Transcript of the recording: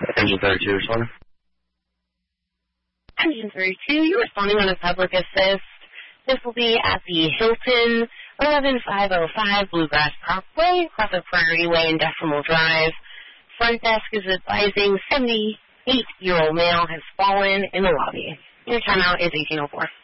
Engine 32 responding. Engine 32, you're responding on a public assist. This will be at the Hilton, 11505 Bluegrass Parkway, across the Prairie Way and Decimal Drive. Front desk is advising 78-year-old male has fallen in the lobby. Your timeout is 1804.